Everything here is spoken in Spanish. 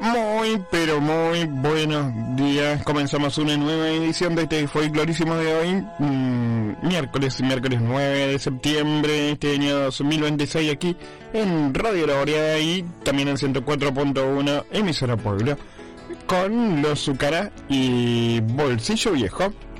Muy, pero muy buenos días. Comenzamos una nueva edición de este folclorísimo de hoy, miércoles 9 de septiembre, este año 2026, aquí en Radio La Boreada y también en 104.1 emisora Pueblo, con los Zucara y Bolsillo Viejo.